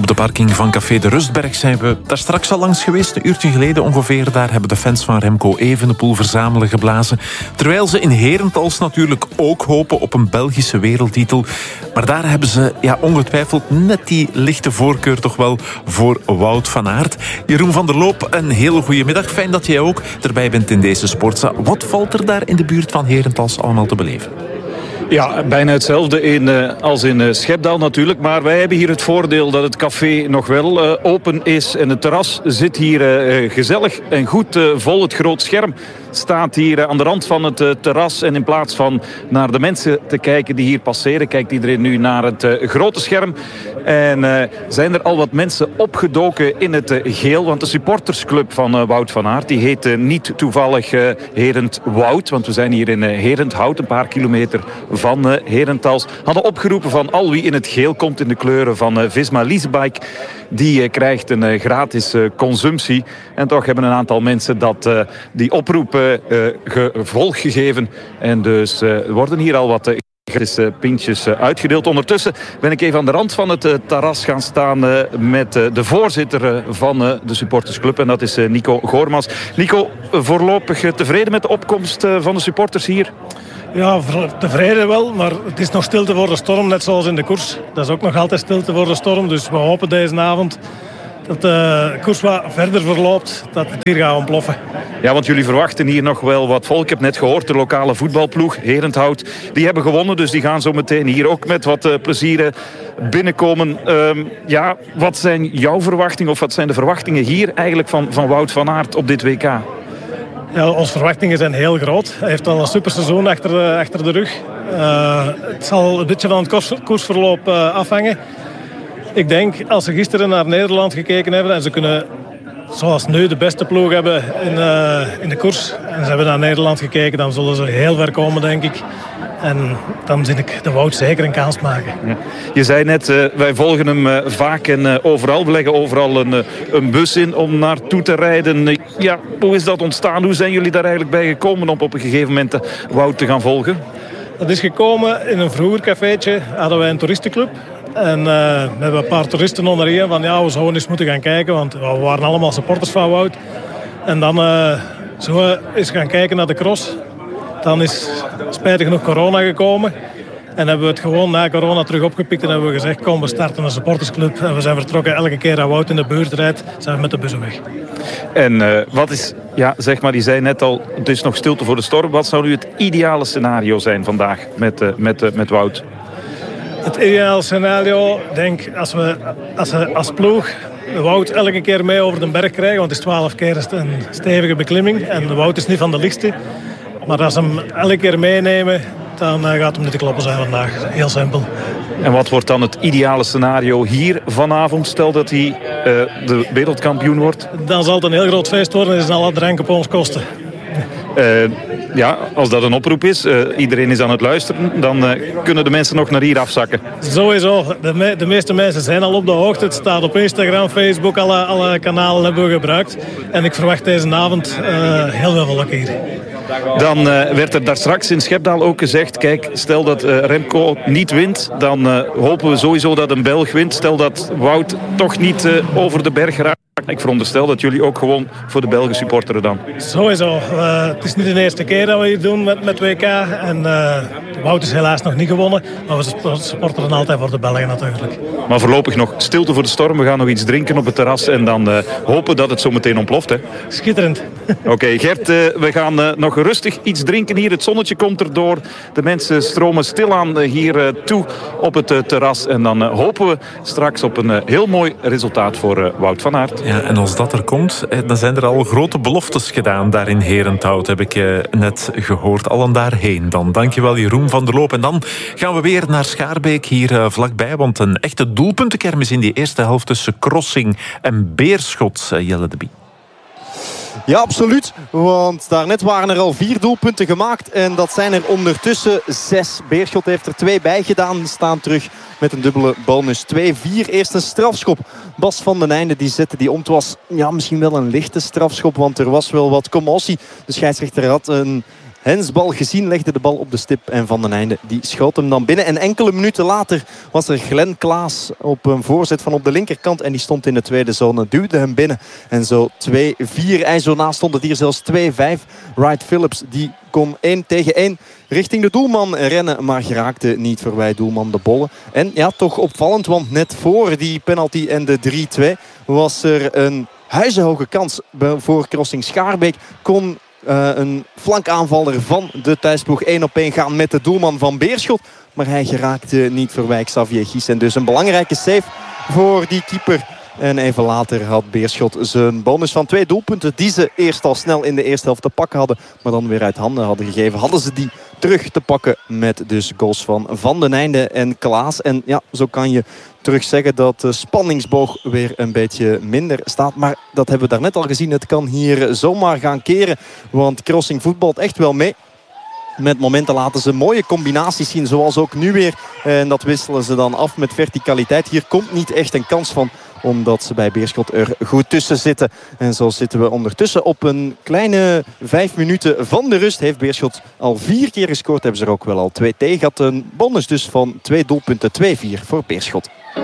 Op de parking van Café de Rustberg zijn we daar straks al langs geweest. Een uurtje geleden ongeveer. Daar hebben de fans van Remco Evenepoel verzamelen geblazen. Terwijl ze in Herentals natuurlijk ook hopen op een Belgische wereldtitel. Maar daar hebben ze ongetwijfeld net die lichte voorkeur toch wel voor Wout van Aert. Jeroen van der Loop, een hele goede middag. Fijn dat jij ook erbij bent in deze Sportza. Wat valt er daar in de buurt van Herentals allemaal te beleven? Ja, bijna hetzelfde als in Schepdaal natuurlijk. Maar wij hebben hier het voordeel dat het café nog wel open is. En het terras zit hier gezellig en goed vol. Het groot scherm staat hier aan de rand van het terras. En in plaats van naar de mensen te kijken die hier passeren, kijkt iedereen nu naar het grote scherm. En zijn er al wat mensen opgedoken in het geel. Want de supportersclub van Wout van Aert, die heet niet toevallig Herent Wout. Want we zijn hier in Herenthout, een paar kilometer van Herentals. Hadden opgeroepen van al wie in het geel komt in de kleuren van Visma Leasebike, die krijgt een gratis consumptie. En toch hebben een aantal mensen die oproep gevolg gegeven. En dus worden hier al wat gratis pintjes uitgedeeld. Ondertussen ben ik even aan de rand van het terras gaan staan met de voorzitter van de supportersclub. En dat is Nico Goormans. Nico, voorlopig tevreden met de opkomst van de supporters hier? Ja, tevreden wel, maar het is nog stilte voor de storm, net zoals in de koers. Dat is ook nog altijd stilte voor de storm, dus we hopen deze avond dat de koers wat verder verloopt, dat het hier gaat ontploffen. Ja, want jullie verwachten hier nog wel wat volk. Ik heb net gehoord, de lokale voetbalploeg, Herenthout, die hebben gewonnen. Dus die gaan zo meteen hier ook met wat plezier binnenkomen. Wat zijn jouw verwachtingen, of wat zijn de verwachtingen hier eigenlijk van Wout van Aert op dit WK? Ja, onze verwachtingen zijn heel groot. Hij heeft al een superseizoen achter de rug. Het zal een beetje van het koersverloop afhangen. Ik denk, als ze gisteren naar Nederland gekeken hebben en ze kunnen, zoals nu, de beste ploeg hebben in de koers, en ze hebben naar Nederland gekeken, dan zullen ze heel ver komen, denk ik. En dan zie ik de Wout zeker een kans maken. Ja. Je zei net, wij volgen hem vaak en overal. We leggen overal een bus in om naartoe te rijden. Ja, hoe is dat ontstaan? Hoe zijn jullie daar eigenlijk bij gekomen om op een gegeven moment Wout te gaan volgen? Dat is gekomen in een vroeger cafeetje. Hadden wij een toeristenclub. En we hebben een paar toeristen onderheen van we zouden eens moeten gaan kijken. Want we waren allemaal supporters van Wout. En dan zo eens gaan kijken naar de cross. Dan is spijtig genoeg corona gekomen. En hebben we het gewoon na corona terug opgepikt. En hebben we gezegd, kom, we starten een supportersclub. En we zijn vertrokken. Elke keer dat Wout in de buurt rijdt, zijn we met de bus weg. En wat is, zeg maar, die zei net al, het is nog stilte voor de storm. Wat zou nu het ideale scenario zijn vandaag met Wout? Het ideale scenario, denk als we als ploeg Wout elke keer mee over de berg krijgen. Want het is 12 keer een stevige beklimming. En Wout is niet van de lichtste. Maar als ze hem elke keer meenemen, dan gaat hem niet te kloppen zijn vandaag. Heel simpel. En wat wordt dan het ideale scenario hier vanavond? Stel dat hij de wereldkampioen wordt. Dan zal het een heel groot feest worden en is alle drank op ons kosten. Als dat een oproep is, iedereen is aan het luisteren, dan kunnen de mensen nog naar hier afzakken. Sowieso. De meeste mensen zijn al op de hoogte. Het staat op Instagram, Facebook, alle kanalen hebben we gebruikt. En ik verwacht deze avond heel veel volk hier. Dan werd er daar straks in Schepdaal ook gezegd, kijk, stel dat Remco niet wint, dan hopen we sowieso dat een Belg wint. Stel dat Wout toch niet over de berg raakt. Ik veronderstel dat jullie ook gewoon voor de Belgen supporteren dan. Sowieso. Het is niet de eerste keer dat we hier doen met WK. En Wout is helaas nog niet gewonnen. Maar we supporteren altijd voor de Belgen natuurlijk. Maar voorlopig nog stilte voor de storm. We gaan nog iets drinken op het terras. En dan hopen dat het zo meteen ontploft. Hè? Schitterend. Oké, Gert, we gaan nog rustig iets drinken hier. Het zonnetje komt erdoor. De mensen stromen stilaan hier toe op het terras. En dan hopen we straks op een heel mooi resultaat voor Wout van Aert. Ja, en als dat er komt, dan zijn er al grote beloftes gedaan daar in Herenthout, heb ik net gehoord. Allen daarheen dan. Dankjewel Jeroen van der Loop. En dan gaan we weer naar Schaarbeek hier vlakbij, want een echte doelpuntenkermis in die eerste helft tussen Crossing en Beerschot, Jelle de Bie. Ja, absoluut. Want daarnet waren er al 4 doelpunten gemaakt. En dat zijn er ondertussen 6. Beerschot heeft er 2 bij gedaan. Staan terug met een dubbele bonus. 2-4. Eerst een strafschop. Bas van den Einde die zette die om. Het was misschien wel een lichte strafschop. Want er was wel wat commotie. De scheidsrechter had een hensbal gezien. Legde de bal op de stip en Van den Einde die schoot hem dan binnen. En enkele minuten later was er Glenn Klaas op een voorzet van op de linkerkant. En die stond in de tweede zone, duwde hem binnen. En zo 2-4. En zo naast stond het hier zelfs 2-5. Wright Phillips die kon 1 tegen 1 richting de doelman rennen. Maar geraakte niet voorbij doelman De Bolle. En ja, toch opvallend. Want net voor die penalty en de 3-2 was er een huizenhoge kans voor Crossing Schaarbeek. Kon een flankaanvaller van de thuisploeg 1-op-1 gaan met de doelman van Beerschot. Maar hij geraakte niet voorbij Xavier Gies. En dus een belangrijke save voor die keeper. En even later had Beerschot zijn bonus van 2 doelpunten. Die ze eerst al snel in de eerste helft te pakken hadden. Maar dan weer uit handen hadden gegeven. Hadden ze die terug te pakken met dus goals van den Einde en Klaas. En ja, zo kan je terug zeggen dat de spanningsboog weer een beetje minder staat. Maar dat hebben we daarnet al gezien. Het kan hier zomaar gaan keren. Want Crossing voetbalt echt wel mee. Met momenten laten ze mooie combinaties zien. Zoals ook nu weer. En dat wisselen ze dan af met verticaliteit. Hier komt niet echt een kans van. Omdat ze bij Beerschot er goed tussen zitten. En zo zitten we ondertussen op een kleine 5 minuten van de rust. Heeft Beerschot al 4 keer gescoord. Hebben ze er ook wel al 2 tegen. Had een bonus dus van 2 doelpunten. 2-4 voor Beerschot.